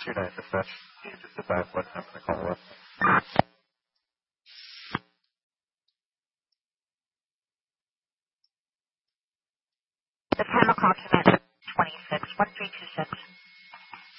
2-9 dispatch. You just advise what time to call us. The time of call tonight is 26, 1326.